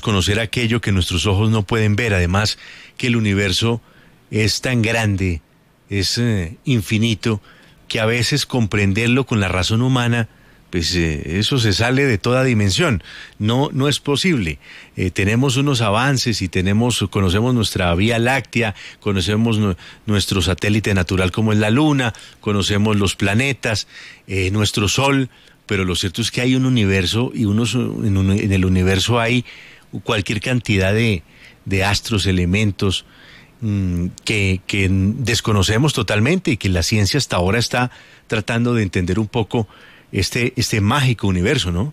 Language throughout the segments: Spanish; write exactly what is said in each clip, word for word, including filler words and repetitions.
conocer aquello que nuestros ojos no pueden ver. Además, que el universo es tan grande, es eh, infinito, que a veces comprenderlo con la razón humana, pues eh, eso se sale de toda dimensión. No, no es posible. Eh, tenemos unos avances y tenemos, conocemos nuestra Vía Láctea, conocemos nu- nuestro satélite natural como es la Luna, conocemos los planetas, eh, nuestro Sol, pero lo cierto es que hay un universo y unos, en, un, en el universo hay cualquier cantidad de, de astros, elementos, mmm, que, que desconocemos totalmente y que la ciencia hasta ahora está tratando de entender un poco este, este mágico universo, ¿no?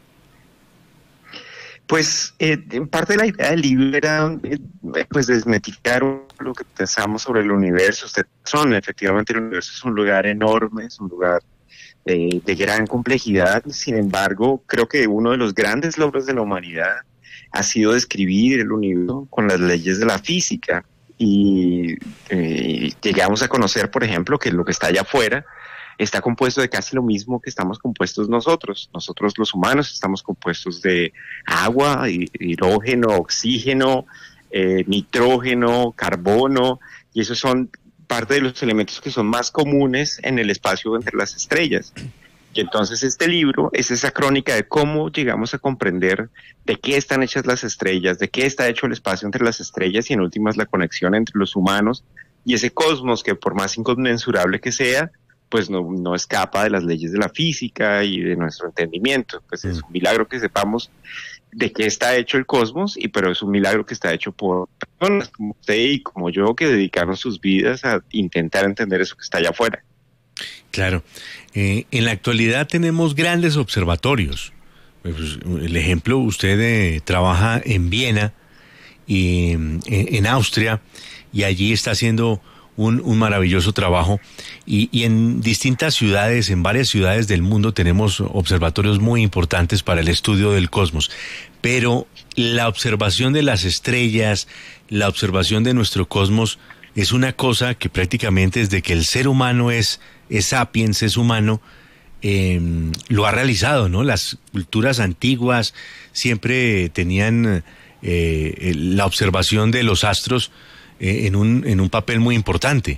Pues eh, en parte de la idea del libro era eh, pues desmitificar lo que pensamos sobre el universo. Ustedes son, efectivamente el universo es un lugar enorme, es un lugar eh, de gran complejidad. Sin embargo, creo que uno de los grandes logros de la humanidad ha sido describir el universo con las leyes de la física. Y eh, llegamos a conocer, por ejemplo, que lo que está allá afuera está compuesto de casi lo mismo que estamos compuestos nosotros. Nosotros los humanos estamos compuestos de agua, hidrógeno, oxígeno, eh, nitrógeno, carbono, y esos son parte de los elementos que son más comunes en el espacio entre las estrellas. Y entonces este libro es esa crónica de cómo llegamos a comprender de qué están hechas las estrellas, de qué está hecho el espacio entre las estrellas y en últimas la conexión entre los humanos y ese cosmos que por más inconmensurable que sea, pues no, no escapa de las leyes de la física y de nuestro entendimiento. Pues es un milagro que sepamos de qué está hecho el cosmos, y pero es un milagro que está hecho por personas como usted y como yo que dedicaron sus vidas a intentar entender eso que está allá afuera. Claro. Eh, en la actualidad tenemos grandes observatorios. Pues, el ejemplo, usted eh, trabaja en Viena y en, en Austria, y allí está haciendo un, un maravilloso trabajo, y, y en distintas ciudades, en varias ciudades del mundo tenemos observatorios muy importantes para el estudio del cosmos. Pero la observación de las estrellas, la observación de nuestro cosmos es una cosa que prácticamente desde que el ser humano es, es sapiens, es humano, eh, lo ha realizado, ¿no? Las culturas antiguas siempre tenían eh, la observación de los astros eh, en un, en un papel muy importante.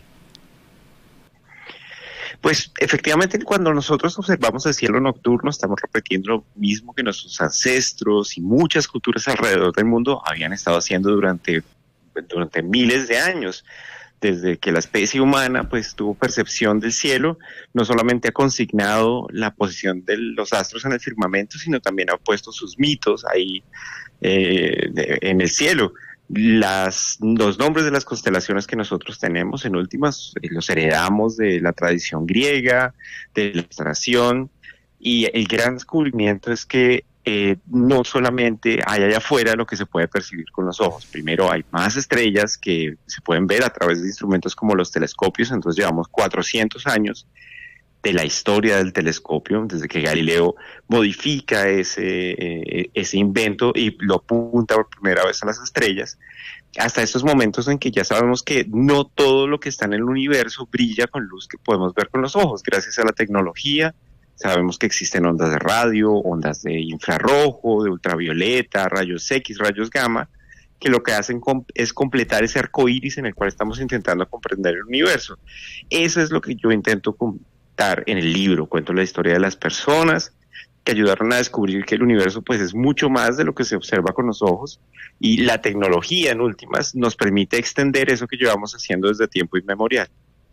Pues efectivamente cuando nosotros observamos el cielo nocturno estamos repitiendo lo mismo que nuestros ancestros y muchas culturas alrededor del mundo habían estado haciendo durante, durante miles de años. Desde que la especie humana pues tuvo percepción del cielo, no solamente ha consignado la posición de los astros en el firmamento, sino también ha puesto sus mitos ahí eh, de, en el cielo. Las, los nombres de las constelaciones que nosotros tenemos, en últimas, eh, los heredamos de la tradición griega, de la ilustración, y el gran descubrimiento es que eh, no solamente hay allá afuera lo que se puede percibir con los ojos. Primero, hay más estrellas que se pueden ver a través de instrumentos como los telescopios. Entonces llevamos cuatrocientos años de la historia del telescopio, desde que Galileo modifica ese, eh, ese invento y lo apunta por primera vez a las estrellas, hasta estos momentos en que ya sabemos que no todo lo que está en el universo brilla con luz que podemos ver con los ojos. Gracias a la tecnología sabemos que existen ondas de radio, ondas de infrarrojo, de ultravioleta, rayos X, rayos gamma, que lo que hacen es completar ese arco iris en el cual estamos intentando comprender el universo. Eso es lo que yo intento contar en el libro. Cuento la historia de las personas que ayudaron a descubrir que el universo pues es mucho más de lo que se observa con los ojos, y la tecnología en últimas nos permite extender eso que llevamos haciendo desde tiempo inmemorial.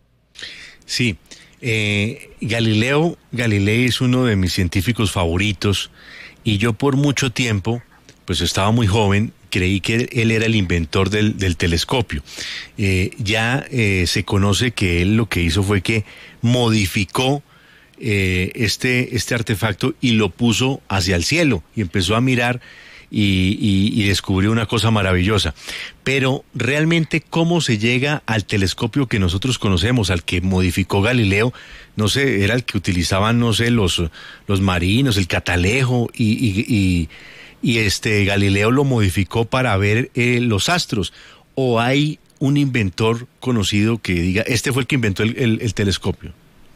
Sí, eh, Galileo Galilei es uno de mis científicos favoritos, y yo por mucho tiempo, pues estaba muy joven, creí que él era el inventor del, del telescopio. Eh, ya eh, se conoce que él lo que hizo fue que modificó eh, este, este artefacto y lo puso hacia el cielo y empezó a mirar y, y, y descubrió una cosa maravillosa. Pero realmente cómo se llega al telescopio que nosotros conocemos, al que modificó Galileo, no sé, era el que utilizaban, no sé, los, los marinos, el catalejo, y, y, y, y este Galileo lo modificó para ver eh, los astros. ¿O hay un inventor conocido que diga, este fue el que inventó el, el, el telescopio?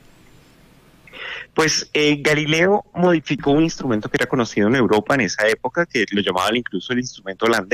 Pues eh, Galileo modificó un instrumento que era conocido en Europa en esa época, que lo llamaban incluso el instrumento holandés.